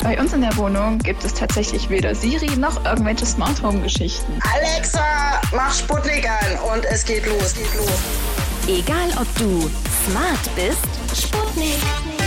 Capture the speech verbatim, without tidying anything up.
Bei uns in der Wohnung gibt es tatsächlich weder Siri noch irgendwelche Smart Home Geschichten. Alexa, mach Sputnik an und es geht los, geht los. Egal ob du smart bist, Sputnik